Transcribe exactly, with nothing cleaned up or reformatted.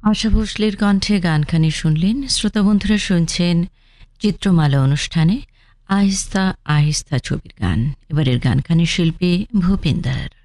আশা ভোসলের কণ্ঠে গানখানি শুনলেন। শ্রোতা বন্ধুরা শুনছেন চিত্রমালা অনুষ্ঠানে আহিস্তা আহিস্তা ছবির গান। এবারের গানখানির শিল্পী ভূপিন্দর।